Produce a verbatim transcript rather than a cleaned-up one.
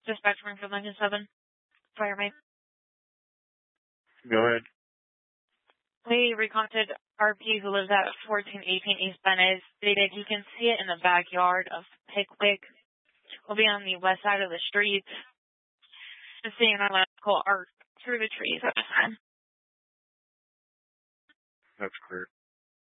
Dispatch Springfield nine seven. Fire mate. Go ahead. We recontacted R P who lives at fourteen eighteen East Venice. Stated he can see it in the backyard of Pickwick. We'll be on the west side of the street. Just seeing our electrical art through the trees at the time. That's clear.